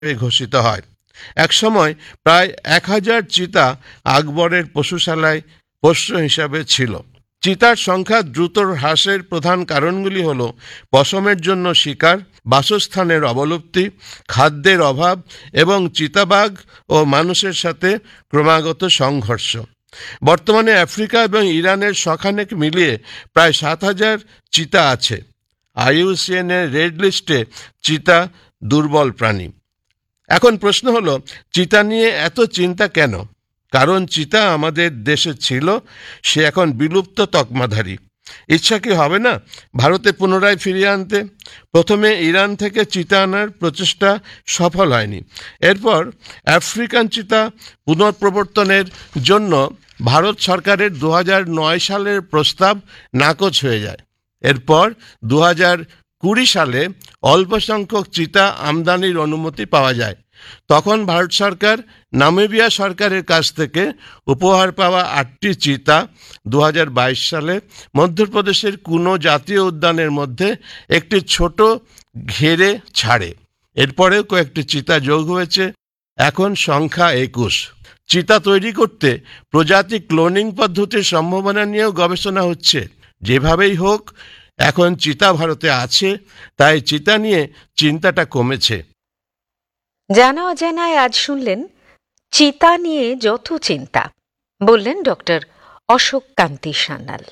ঘোষিত হয়। একসময় প্রায় 1000 চিতা আকবরের পশুশালায় পোষ্য হিসাবে ছিল। চিতার সংখ্যা দ্রুত হ্রাসের প্রধান কারণগুলি হল পশমের জন্য শিকার, বাসস্থানের অবলুপ্তি, খাদ্যের অভাব এবং চিতাবাঘ ও মানুষের সাথে ক্রমাগত সংঘর্ষ। বর্তমানে আফ্রিকা এবং ইরানের শখানেক মিলিয়ে প্রায় 7000 চিতা আছে। IUCN এর রেড লিস্টে চিতা দুর্বল প্রাণী। এখন প্রশ্ন হলো, চিতা নিয়ে এত চিন্তা কেন? কারণ চিতা আমাদের দেশে ছিল, সে এখন বিলুপ্ত তকমাধারী। ইচ্ছা কি হবে না ভারতে পুনরায় ফিরিয়ে আনতে? প্রথমে ইরান থেকে চিতা আনার প্রচেষ্টা সফল হয়নি। এরপর আফ্রিকান চিতা পুনঃপ্রবর্তনের জন্য ভারত সরকারের 2009 সালের প্রস্তাব নাকচ হয়ে যায়। এরপর 2020 সালে অল্প সংখ্যক চিতা আমদানির অনুমতি পাওয়া যায়। তখন ভারত সরকার নামিবিয়া সরকারের কাছ থেকে উপহার পাওয়া 8টি চিতা 2022 সালে মধ্যপ্রদেশের কুনো জাতীয় উদ্যানের মধ্যে একটি ছোট ঘেরে ছাড়ে। এরপরেও কয়েকটি চিতা যোগ হয়েছে, এখন সংখ্যা 21। চিতা তৈরি করতে প্রজাতি ক্লোনিং পদ্ধতির সম্ভাবনা নিয়েও গবেষণা হচ্ছে। যেভাবেই হোক, এখন চিতা ভারতে আছে, তাই চিতা নিয়ে চিন্তাটা কমেছে। জানা অজানায় আজ শুনলেন চিতা নিয়ে যত চিন্তা, বললেন ডক্টর অশোক কান্তি সান্যাল।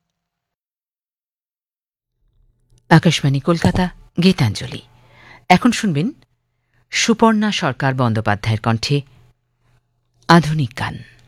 আকাশবাণী কলকাতা, গীতাঞ্জলি। এখন শুনবেন সুপর্ণা সরকার বন্দ্যোপাধ্যায়ের কণ্ঠে আধুনিক গান।